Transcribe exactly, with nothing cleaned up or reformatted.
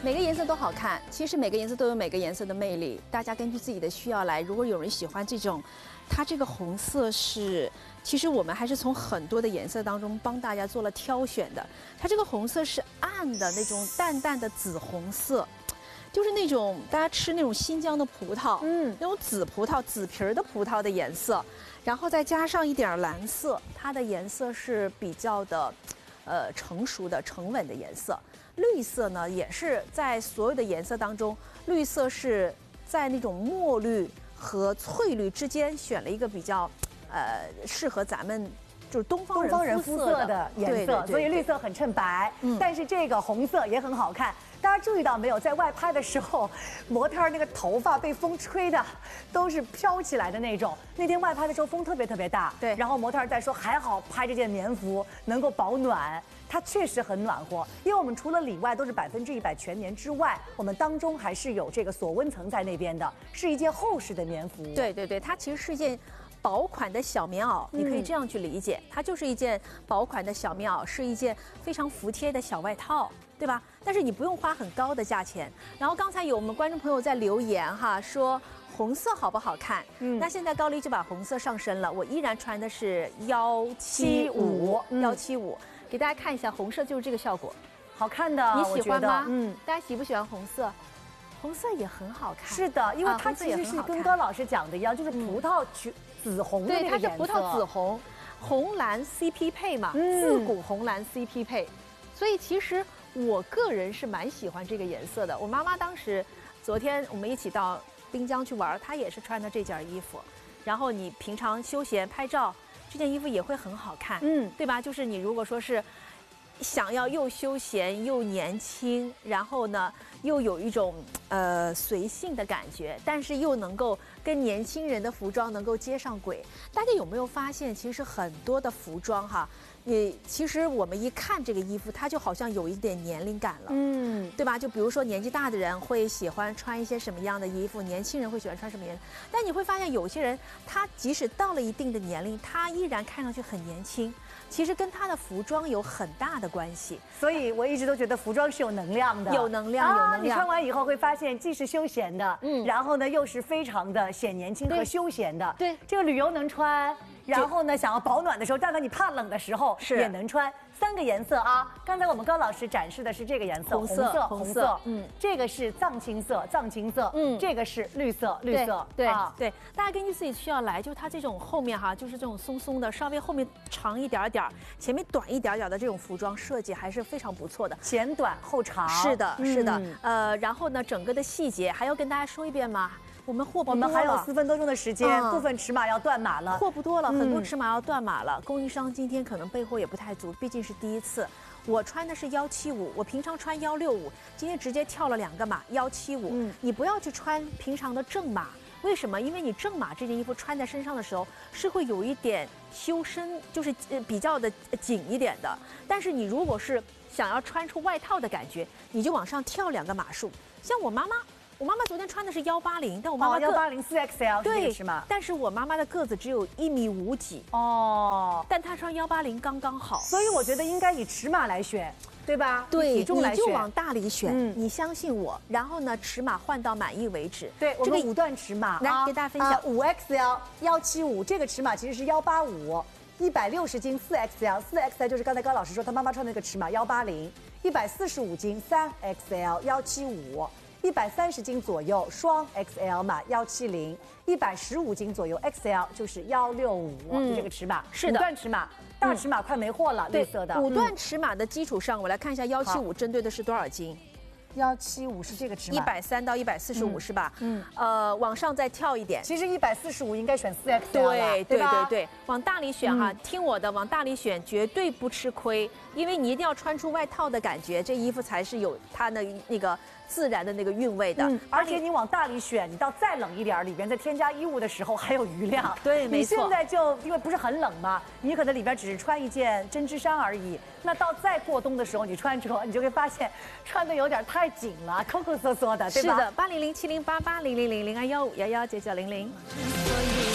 每个颜色都好看，其实每个颜色都有每个颜色的魅力，大家根据自己的需要来。如果有人喜欢这种，它这个红色是，其实我们还是从很多的颜色当中帮大家做了挑选的。它这个红色是暗的那种淡淡的紫红色。 就是那种大家吃那种新疆的葡萄，嗯，那种紫葡萄、紫皮儿的葡萄的颜色，然后再加上一点蓝色，它的颜色是比较的，呃，成熟的、沉稳的颜色。绿色呢，也是在所有的颜色当中，绿色是在那种墨绿和翠绿之间选了一个比较，呃，适合咱们。 就是东方人东方人肤色的颜色，所以绿色很衬白。嗯，但是这个红色也很好看。大家注意到没有，在外拍的时候，模特那个头发被风吹的都是飘起来的那种。那天外拍的时候风特别特别大， 对。 然后模特在说还好拍这件棉服能够保暖，它确实很暖和。因为我们除了里外都是百分之一百全棉之外，我们当中还是有这个锁温层在那边的，是一件厚实的棉服。 对对对，它其实是一件。 薄款的小棉袄，你可以这样去理解，它就是一件薄款的小棉袄，是一件非常服帖的小外套，对吧？但是你不用花很高的价钱。然后刚才有我们观众朋友在留言哈，说红色好不好看？嗯，那现在高丽就把红色上身了，我依然穿的是幺七五幺七五，给大家看一下，红色就是这个效果， 好看的， 你喜欢吗？ 嗯， 大家喜不喜欢红色？ 红色也很好看， 是的，因为它其实是跟高老师讲的一样，就是葡萄橘紫红的那个颜色。对， 它是葡萄紫红，红蓝 C P 配嘛，自古红蓝 C P 配，所以其实我个人是蛮喜欢这个颜色的。我妈妈当时，昨天我们一起到滨江去玩，她也是穿的这件衣服，然后你平常休闲拍照，这件衣服也会很好看，嗯，对吧？就是你如果说是。 想要又休闲又年轻，然后呢又有一种呃随性的感觉，但是又能够跟年轻人的服装能够接上轨。大家有没有发现，其实很多的服装哈，你其实我们一看这个衣服，它就好像有一点年龄感了，嗯，对吧？就比如说年纪大的人会喜欢穿一些什么样的衣服，年轻人会喜欢穿什么颜色。但你会发现，有些人他即使到了一定的年龄，他依然看上去很年轻。 其实跟他的服装有很大的关系， 所以我一直都觉得服装是有能量的， 有能量，有能量。 你穿完以后会发现，既是休闲的，嗯，然后呢又是非常的显年轻和休闲的。对，这个旅游能穿，然后呢想要保暖的时候，但凡你怕冷的时候也能穿。三个颜色啊，刚才我们高老师展示的是这个颜色，红色，红色，嗯，这个是藏青色，藏青色，嗯，这个是绿色，绿色， 对对，大家根据自己需要来，就是它这种后面哈，就是这种松松的，稍微后面长一点点，前面短一点点的这种服装设计还是非常不错的， 前短后长， 是的，是的，呃，然后呢，整个的细节还要跟大家说一遍吗？ 我们货不多了， 我们还有四分多钟的时间，嗯、部分尺码要断码了， 货不多了，嗯、很多尺码要断码了。供应商今天可能备货也不太足，毕竟是第一次。我穿的是幺七五，我平常穿幺六五，今天直接跳了两个码，幺七五。嗯，你不要去穿平常的正码，为什么？因为你正码这件衣服穿在身上的时候是会有一点修身，就是呃比较的紧一点的。但是你如果是想要穿出外套的感觉，你就往上跳两个码数。像我妈妈。 我妈妈昨天穿的是幺八零，但我妈妈幺八零四 X L 对是吗？ 但是我妈妈的个子只有一米五几哦，但她穿幺八零刚刚好， 所以我觉得应该以尺码来选，对吧？ 对， 体重来选， 你就往大里选，嗯，你相信我。然后呢，尺码换到满意为止。 对，我们五段尺码来给大家分享， 五 X L 幺七五这个尺码其实是幺八五，一百六十斤四 X L， 四 X L 就是刚才高老师说他妈妈穿的那个尺码幺八零，一百四十五斤三 X L 幺七五。 一百三十斤左右，双 X L 码幺七零，一百十五斤左右 X L 就是幺六五，就这个尺码。是的，五段尺码，大尺码快没货了，绿色的。 五段尺码的基础上，我来看一下幺七五针对的是多少斤？ 幺七五是这个尺码， 一百三到一百四十五是吧？嗯，呃，往上再跳一点。 其实一百四十五应该选四 X L 对对对对，往大里选哈，听我的，往大里选绝对不吃亏，因为你一定要穿出外套的感觉，这衣服才是有它的那个自然的那个韵味的。 而且你往大里选，你到再冷一点，里边再添加衣物的时候还有余量。 对，没错。 你现在就因为不是很冷嘛，你可能里边只是穿一件针织衫而已。那到再过冬的时候，你穿着，你就会发现穿的有点太紧了。 抠抠缩缩的，对吧？ 是的，八零零七零八八零零零零二幺五幺幺九九零零。